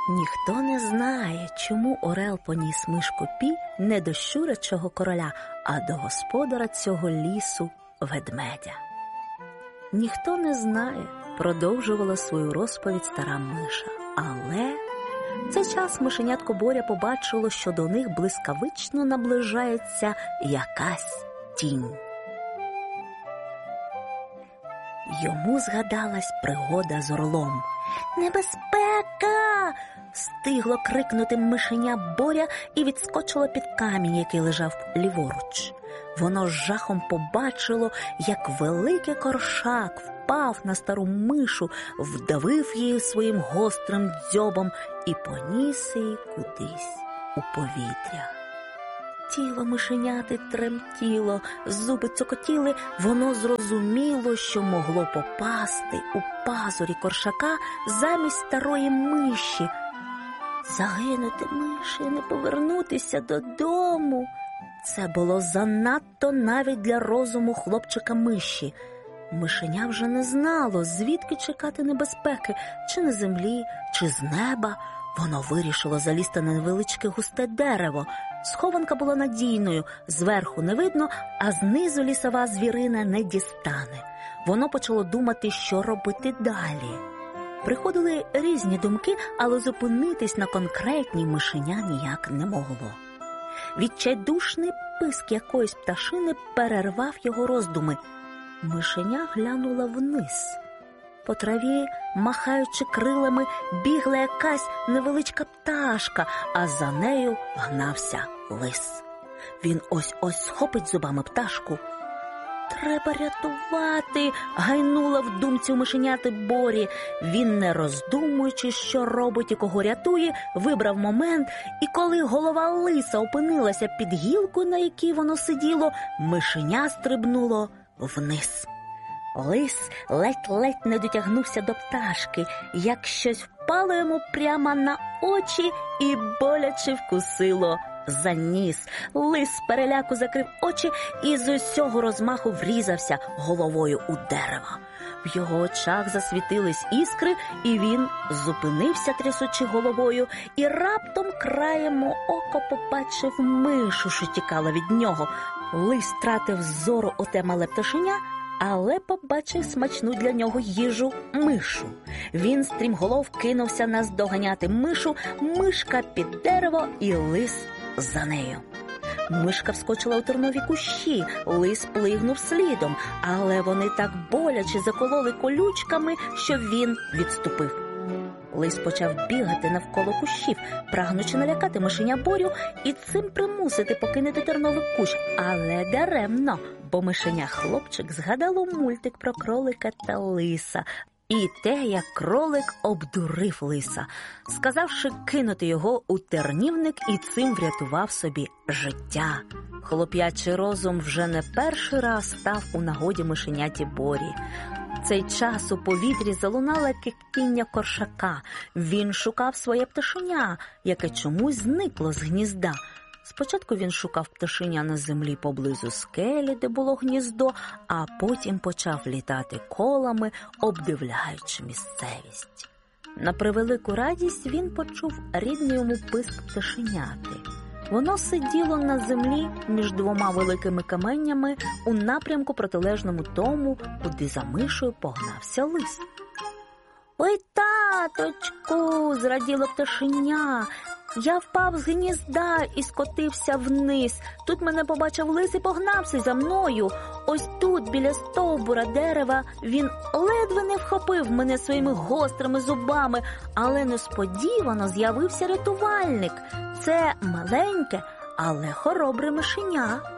Ніхто не знає, чому орел поніс мишку Пі не до щурячого короля, а до господара цього лісу – ведмедя. Ніхто не знає, продовжувала свою розповідь стара миша. Але в цей час мишенятко Боря побачило, що до них блискавично наближається якась тінь. Йому згадалась пригода з орлом. «Небезпека!» – стигло крикнути мишеня Боря і відскочило під камінь, який лежав ліворуч. Воно з жахом побачило, як великий коршак впав на стару мишу, вдавив її своїм гострим дзьобом і поніс її кудись у повітря. Тіло мишеняти тремтіло, зуби цокотіли, воно зрозуміло, що могло попасти у пазурі коршака замість старої миші. Загинути миші, не повернутися додому. Це було занадто навіть для розуму хлопчика-миші. Мишеня вже не знало, звідки чекати небезпеки, чи на землі, чи з неба. Воно вирішило залізти на невеличке густе дерево. Схованка була надійною, зверху не видно, а знизу лісова звірина не дістане. Воно почало думати, що робити далі. Приходили різні думки, але зупинитись на конкретній мишеня ніяк не могло. Відчайдушний писк якоїсь пташини перервав його роздуми. Мишеня глянула вниз. По траві, махаючи крилами, бігла якась невеличка пташка, а за нею гнався лис. Він ось-ось схопить зубами пташку. «Треба рятувати!» – гайнула в думці у мишеняти Борі. Він, не роздумуючи, що робить і кого рятує, вибрав момент, і коли голова лиса опинилася під гілкою, на якій воно сиділо, мишеня стрибнуло вниз. Лис ледь-ледь не дотягнувся до пташки, як щось впало йому прямо на очі і боляче вкусило за ніс. Лис з переляку закрив очі і з усього розмаху врізався головою у дерево. В його очах засвітились іскри, і він зупинився, трясучи головою, і раптом краєм ока побачив мишу, що тікала від нього. Лис втратив з зору оте мале пташеня, але побачив смачну для нього їжу – мишу. Він стрімголов кинувся наздоганяти мишу, мишка під дерево і лис за нею. Мишка вскочила у тернові кущі, лис плигнув слідом, але вони так боляче закололи колючками, що він відступив. Лис почав бігати навколо кущів, прагнучи налякати мишеня Борю і цим примусити покинути терновий кущ. Але даремно, бо мишеня-хлопчик згадало мультик про кролика та лиса. І те, як кролик обдурив лиса, сказавши кинути його у тернівник, і цим врятував собі життя. Хлоп'ячий розум вже не перший раз став у нагоді мишеняті Борі. В цей час у повітрі залунало кикотіння коршака. Він шукав своє пташеня, яке чомусь зникло з гнізда. Спочатку він шукав пташеня на землі поблизу скелі, де було гніздо, а потім почав літати колами, обдивляючи місцевість. На превелику радість він почув рідний йому писк пташеняти. Воно сиділо на землі між двома великими каменями у напрямку протилежному тому, куди за мишою погнався лис. «Ой, таточку!» – зраділо пташеня. «Я впав з гнізда і скотився вниз. Тут мене побачив лис і погнався за мною. Ось тут, біля стовбура дерева, він ледве не вхопив мене своїми гострими зубами, але несподівано з'явився рятувальник. Це маленьке, але хоробре мишеня».